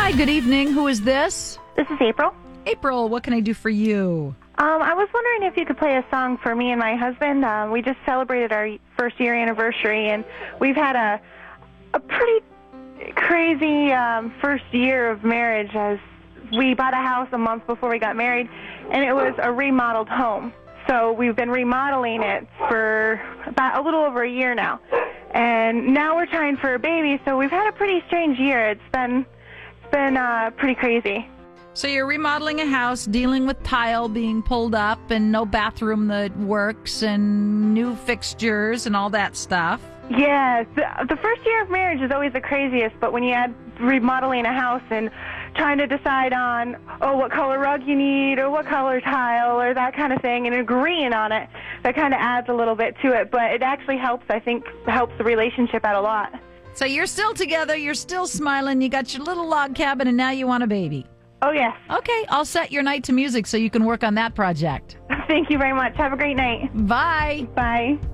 Hi, good evening. Who is this? This is April. April, what can I do for you? I was wondering if you could play a song for me and my husband. We just celebrated our first year anniversary, and we've had a pretty crazy first year of marriage, as we bought a house a month before we got married, and it was a remodeled home. So we've been remodeling it for about a little over a year now. And now we're trying for a baby, so we've had a pretty strange year. It's been pretty crazy. So you're remodeling a house, dealing with tile being pulled up and no bathroom that works and new fixtures and all that stuff. Yes, the first year of marriage is always the craziest, but when you add remodeling a house and trying to decide on, what color rug you need or what color tile or that kind of thing, and agreeing on it, that kind of adds a little bit to it, but it actually helps the relationship out a lot. So you're still together, you're still smiling, you got your little log cabin, and now you want a baby. Oh, yes. Okay, I'll set your night to music so you can work on that project. Thank you very much. Have a great night. Bye. Bye.